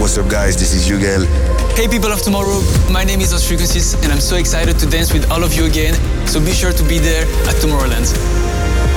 what's up guys, this is Hugel. Hey people of tomorrow, my name is Lost Frequencies and I'm so excited to dance with all of you again, so be sure to be there at Tomorrowland.